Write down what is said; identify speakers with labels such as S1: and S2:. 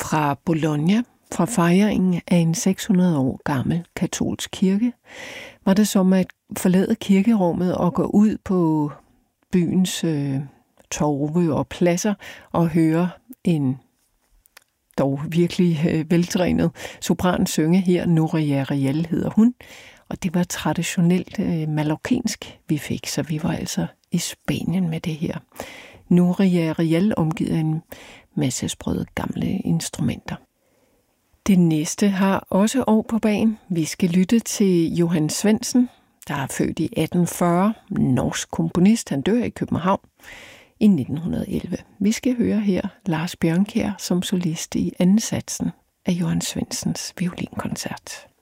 S1: fra Bologna, fra fejringen af en 600 år gammel katolsk kirke, var det som at forlade kirkerummet og gå ud på byens torve og pladser og høre en dog virkelig veltrænet sopran synge her. Núria Rial hedder hun, og det var traditionelt mallorquinsk, vi fik, så vi var altså i Spanien med det her. Núria Rial omgivet af en masse sprøde gamle instrumenter. Det næste har også år på bagen. Vi skal lytte til Johan Svendsen, der er født i 1840, norsk komponist. Han dør i København i 1911. Vi skal høre her Lars Bjørnkjær som solist i anden satsen af Johan Svendsens violinkoncert.